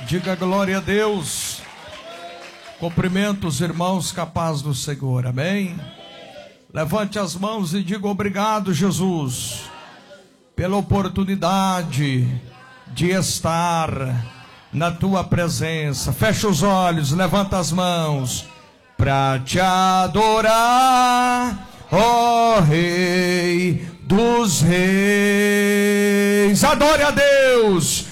Diga glória a Deus. Cumprimento os irmãos capazes do Senhor, amém? Levante as mãos e diga obrigado, Jesus, pela oportunidade de estar na tua presença. Fecha os olhos, levanta as mãos para te adorar, ó Rei dos Reis. Adore a Deus,